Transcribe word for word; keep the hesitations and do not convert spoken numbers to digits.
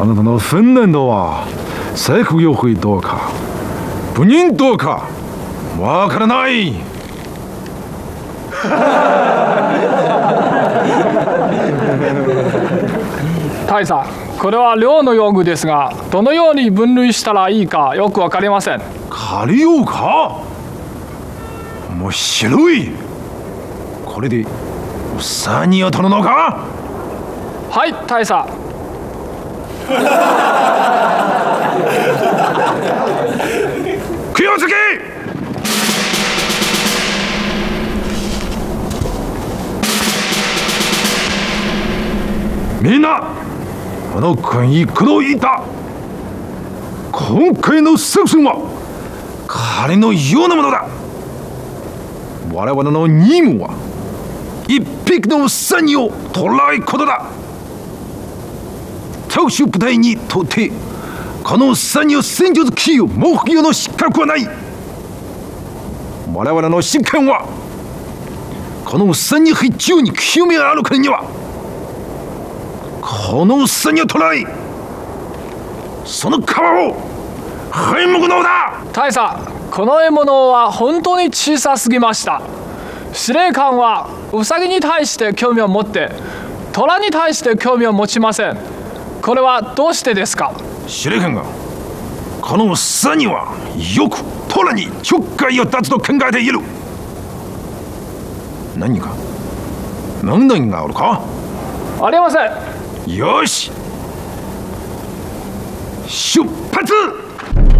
あなたの訓練とは制服用会どうか部人どうかわからない。 大佐、これは寮の用具ですが、どのように分類したらいいかよく分かりません。 借りようか。面白い。これでさんにんを取るのか。 はい、大佐。 気をつけ。みんなこの国行くのいた。今回の作戦は彼のようなものだ。我々の任務は一匹のウサギを捕らえることだ。特殊部隊にとってこのウサギを戦術キーを目標の資格はない。我々の執権はこのウサギ必中に興味があるからにはこのウサギを捕らえその皮を剥むのだ。 大佐、この獲物は本当に小さすぎました。司令官はウサギに対して興味を持って虎に対して興味を持ちません。これはどうしてですか。 司令官がこのウサギはよく虎にちょっかいを立つと考えている。何か問題があるか。 ありません。 よし出発。